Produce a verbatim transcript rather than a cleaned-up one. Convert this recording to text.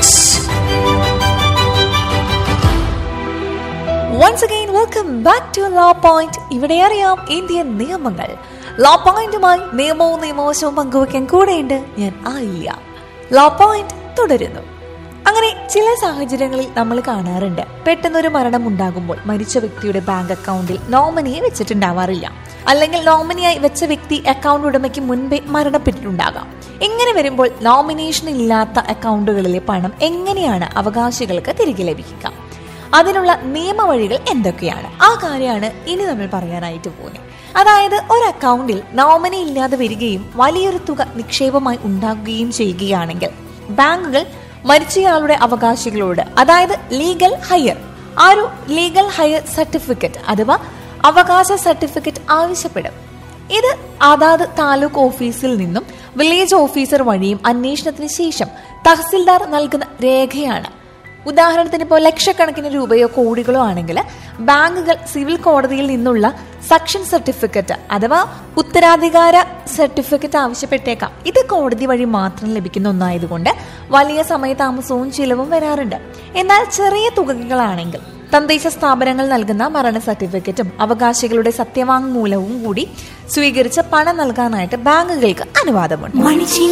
Once again, welcome back to Law Point. ഇവിടെ അറിയാം Indian നിയമങ്ങൾ. ലോ പോയിന്റുമായി നിയമവും നിയമവശവും പങ്കുവയ്ക്കാൻ കൂടെയുണ്ട് ഞാൻ ആയില്ല. ലോ പോയിന്റ് തുടരുന്നു. അങ്ങനെ ചില സാഹചര്യങ്ങളിൽ നമ്മൾ കാണാറുണ്ട്, പെട്ടെന്നൊരു മരണം ഉണ്ടാകുമ്പോൾ മരിച്ച വ്യക്തിയുടെ ബാങ്ക് അക്കൗണ്ടിൽ നോമിനിയെ വെച്ചിട്ടുണ്ടാവാറില്ല, അല്ലെങ്കിൽ നോമിനിയായി വെച്ച വ്യക്തി അക്കൗണ്ട് ഉടമയ്ക്ക് മുൻപേ മരണപ്പെട്ടിട്ടുണ്ടാകാം. ഇങ്ങനെ വരുമ്പോൾ നോമിനേഷൻ ഇല്ലാത്ത അക്കൗണ്ടുകളിലെ പണം എങ്ങനെയാണ് അവകാശികൾക്ക് തിരികെ ലഭിക്കുക? അതിനുള്ള നിയമവഴികൾ എന്തൊക്കെയാണ്? ആ കാര്യമാണ് ഇനി നമ്മൾ പറയാനായിട്ട് പോകുന്നത്. അതായത് ഒരു അക്കൗണ്ടിൽ നോമിനി ഇല്ലാതെ വരികയും വലിയൊരു തുക നിക്ഷേപമായി ഉണ്ടാകുകയും ചെയ്യുകയാണെങ്കിൽ ബാങ്കുകൾ മരിച്ചയാളുടെ അവകാശികളോട്, അതായത് ലീഗൽ ഹയർ, ആ ഒരു ലീഗൽ ഹയർ സർട്ടിഫിക്കറ്റ് അഥവാ അവകാശ സർട്ടിഫിക്കറ്റ് ആവശ്യപ്പെടും. ഇത് അതാത് താലൂക്ക് ഓഫീസിൽ നിന്നും വില്ലേജ് ഓഫീസർ വഴിയും അന്വേഷണത്തിന് ശേഷം തഹസിൽദാർ നൽകുന്ന രേഖയാണ്. ഉദാഹരണത്തിന് ഇപ്പോൾ ലക്ഷക്കണക്കിന് രൂപയോ കോടികളോ ആണെങ്കിൽ ബാങ്കുകൾ സിവിൽ കോടതിയിൽ നിന്നുള്ള സക്ഷൻ സർട്ടിഫിക്കറ്റ് അഥവാ ഉത്തരാധികാര സർട്ടിഫിക്കറ്റ് ആവശ്യപ്പെട്ടേക്കാം. ഇത് കോടതി വഴി മാത്രം ലഭിക്കുന്ന ഒന്നായതുകൊണ്ട് വലിയ സമയതാമസവും ചിലവും വരാറുണ്ട്. എന്നാൽ ചെറിയ തുകകളാണെങ്കിൽ തദ്ദേശ സ്ഥാപനങ്ങൾ നൽകുന്ന മരണ സർട്ടിഫിക്കറ്റും അവകാശികളുടെ സത്യവാങ്മൂലവും കൂടി സ്വീകരിച്ച് പണം നൽകാനായിട്ട് ബാങ്കുകൾക്ക് അനുവാദമുണ്ട്.